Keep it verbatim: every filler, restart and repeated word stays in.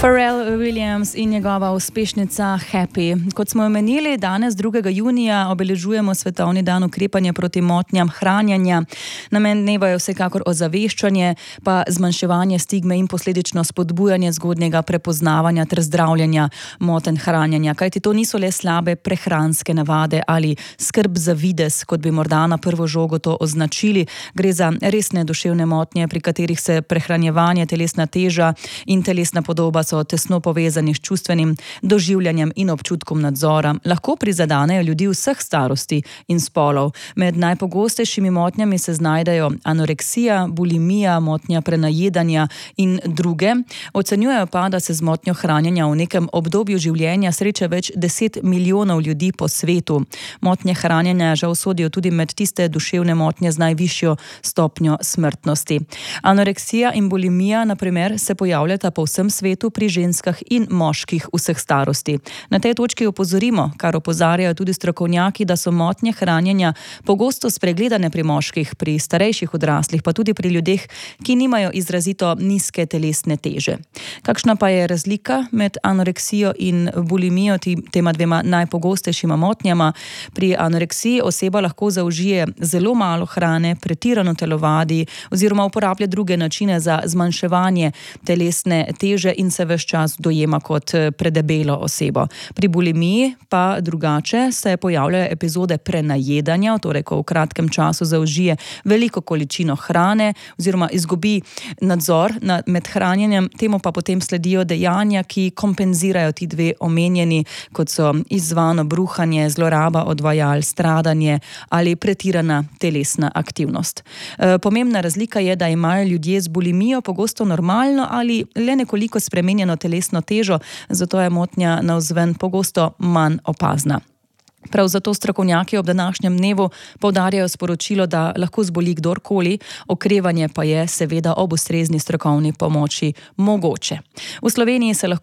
Pharrell Williams in njegova uspešnica Happy. Kot smo omenili, danes drugega junija obeležujemo svetovni dan ukrepanja proti motnjam hranjenja. Namen dneva je vsekakor ozaveščanje, pa zmanjševanje stigme in posledično spodbujanje zgodnjega prepoznavanja ter zdravljenja motenj hranjenja. Kajti to niso le slabe prehranske navade ali skrb za videz, kot bi morda na prvo žogo to označili. Gre za resne duševne motnje, pri katerih se prehranjevanje, telesna teža in telesna podoba so tesno povezani s čustvenim doživljanjem in občutkom nadzora. Lahko prizadanejo ljudi vseh starosti in spolov. Med najpogostejšimi motnjami se znajdejo anoreksija, bulimija, motnja prenajedanja in druge. Ocenjujejo pa, da se z motnjo hranjenja v nekem obdobju življenja sreča več deset milijonov ljudi po svetu. Motnje hranjenja žal sodijo tudi med tiste duševne motnje z najvišjo stopnjo smrtnosti. Anoreksija in bulimija, na primer, se pojavljata po vsem svetu pri ženskah in moških vseh starosti. Na tej točki opozorimo, kar opozarjajo tudi strokovnjaki, da so motnje hranjenja pogosto spregledane pri moških, pri starejših odraslih, pa tudi pri ljudeh, ki nimajo izrazito nizke telesne teže. Kakšna pa je razlika med anoreksijo in bulimijo, tema dvema najpogostejšima motnjama? Pri anoreksiji oseba lahko zaužije zelo malo hrane, pretirano telovadi oziroma uporablja druge načine za zmanjševanje telesne teže in se ves čas dojema kot predebelo osebo. Pri bulimiji pa drugače se pojavljajo epizode prenajedanja, torej ko v kratkem času zaužije veliko količino hrane oziroma izgubi nadzor med hranjenjem, temu pa potem sledijo dejanja, ki kompenzirajo ti dve omenjeni, kot so izzvano bruhanje, zloraba odvajal, stradanje ali pretirana telesna aktivnost. Pomembna razlika je, da imajo ljudje z bulimijo pogosto normalno ali le nekoliko spremenjeno telesno težo, zato je motnja navzven pogosto manj opazna. Prav zato strokovnjaki ob današnjem dnevu poudarjajo sporočilo, da lahko zboli kdorkoli, okrevanje pa je seveda ob ustrezni strokovni pomoči mogoče. V Sloveniji se lahko